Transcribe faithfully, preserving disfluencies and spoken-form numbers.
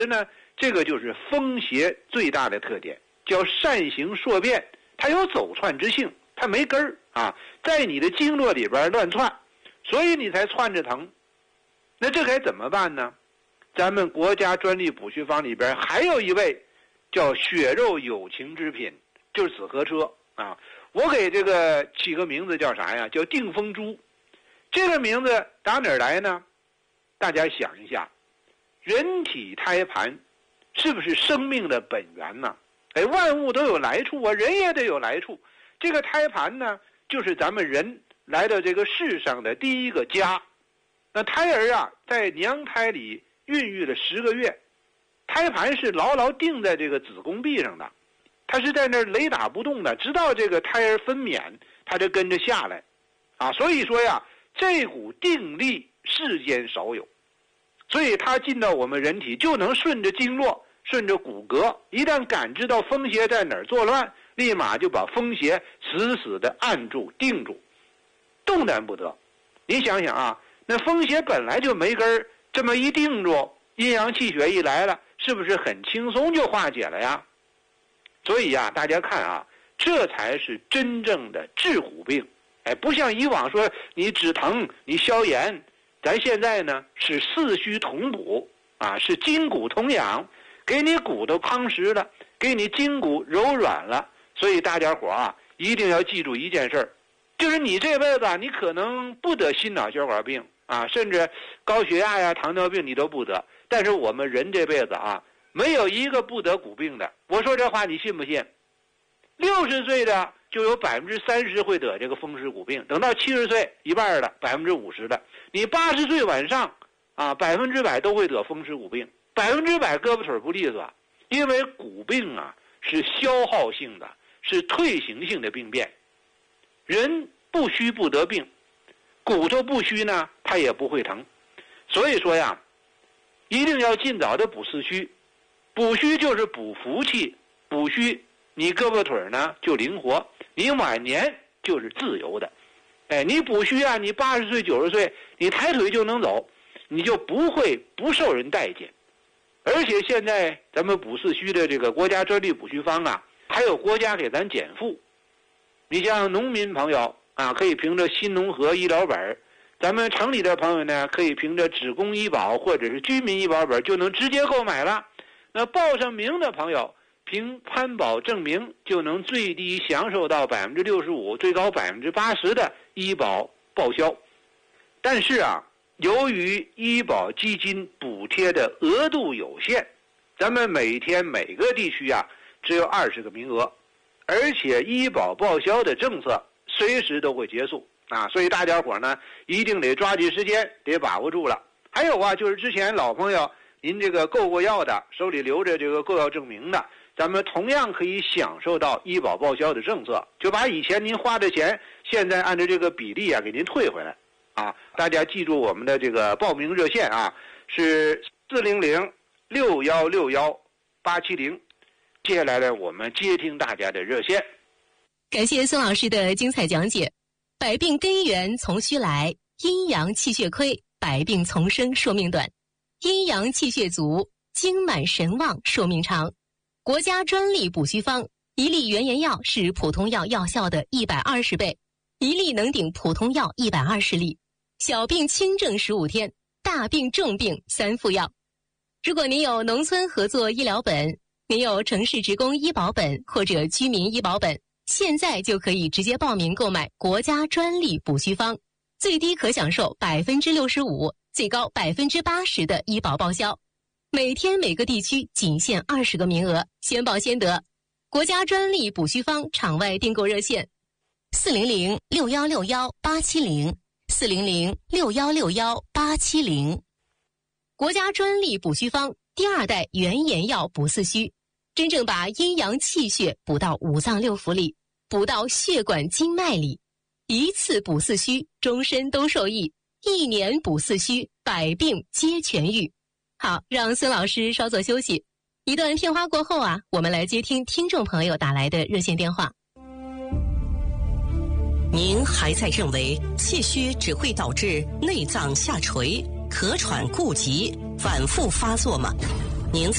呢，这个就是风邪最大的特点，叫善行数变，它有走窜之性，它没根儿啊，在你的经络里边乱窜，所以你才窜着疼。那这该怎么办呢？咱们国家专利补虚方里边还有一味叫血肉有情之品，就是紫河车啊。我给这个起个名字叫啥呀？叫定风珠。这个名字打哪儿来呢？大家想一下，人体胎盘是不是生命的本源呢？哎，万物都有来处啊，人也得有来处。这个胎盘呢，就是咱们人来到这个世上的第一个家。那胎儿啊，在娘胎里孕育了十个月，胎盘是牢牢定在这个子宫壁上的，它是在那儿雷打不动的，直到这个胎儿分娩，它就跟着下来，啊，所以说呀，这股定力世间少有，所以它进到我们人体就能顺着经络，顺着骨骼，一旦感知到风邪在哪儿作乱，立马就把风邪死死的按住定住，动弹不得。你想想啊，那风邪本来就没根儿，这么一定住，阴阳气血一来了，是不是很轻松就化解了呀？所以呀，大家看啊，这才是真正的治骨病。哎，不像以往说你止疼你消炎，咱现在呢是四虚同补啊，是筋骨同养，给你骨头夯实了，给你筋骨柔软了。所以大家伙啊，一定要记住一件事儿，就是你这辈子你可能不得心脑血管病啊，甚至高血压呀、糖尿病你都不得，但是我们人这辈子啊，没有一个不得骨病的。我说这话你信不信？六十岁的就有百分之三十会得这个风湿骨病，等到七十岁一半的百分之五十的，你八十岁往上啊，百分之百都会得风湿骨病，百分之百胳膊腿不利索，因为骨病啊是消耗性的，是退行性的病变。人不虚不得病，骨头不虚呢，它也不会疼。所以说呀，一定要尽早的补四虚。补虚就是补福气，补虚你胳膊腿呢就灵活，你晚年就是自由的。哎，你补虚啊，你八十岁九十岁你抬腿就能走，你就不会不受人待见。而且现在咱们补四虚的这个国家专利补虚方啊，还有国家给咱减负。你像农民朋友啊，可以凭着新农合医疗本，咱们城里的朋友呢，可以凭着职工医保或者是居民医保本就能直接购买了。那报上名的朋友，凭参保证明就能最低享受到百分之六十五，最高百分之八十的医保报销。但是啊，由于医保基金补贴的额度有限，咱们每天每个地区啊只有二十个名额，而且医保报销的政策随时都会结束啊，所以大家伙呢一定得抓紧时间，得把握住了。还有啊，就是之前老朋友您这个购过药的，手里留着这个购药证明的，咱们同样可以享受到医保报销的政策，就把以前您花的钱，现在按照这个比例啊给您退回来啊。大家记住我们的这个报名热线啊，是四零零六幺六幺八七零。接下来呢，我们接听大家的热线。 感谢孙老师的精彩讲解。百病根源从虚来，阴阳气血亏，百病丛生，寿命短；阴阳气血足，精满神旺，寿命长。国家专利补虚方，一粒原研药是普通药药效的一百二十倍，一粒能顶普通药一百二十粒。小病轻症十五天，大病重病三副药。如果您有农村合作医疗本，您有城市职工医保本或者居民医保本，现在就可以直接报名购买国家专利补虚方，最低可享受百分之六十五，最高百分之八十的医保报销。每天每个地区仅限二十个名额，先报先得。国家专利补虚方场外订购热线：四零零六幺六幺八七零，四零零六幺六幺八七零。国家专利补虚方第二代原研药补四虚，真正把阴阳气血补到五脏六腑里，补到血管经脉里。一次补四虚，终身都受益；一年补四虚，百病皆痊愈。好，让孙老师稍作休息。一段片花过后啊，我们来接听听众朋友打来的热线电话。 您还在认为气虚只会导致内脏下垂、咳喘、痼疾、反复发作吗？ 您